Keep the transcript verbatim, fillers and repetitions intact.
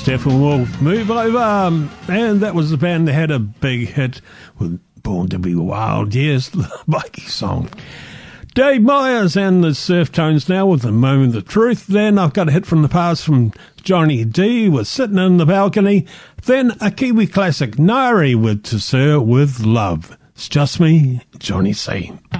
Steppenwolf, Move Over. And that was the band that had a big hit with Born to Be Wild. Yes, the Mikey song. Dave Myers and the Surf Tones now with A Moment of Truth. Then I've got a hit from the past from Johnny D with Sitting in the Balcony. Then a Kiwi classic, Nari with To Sir with Love. It's just me, Johnny C.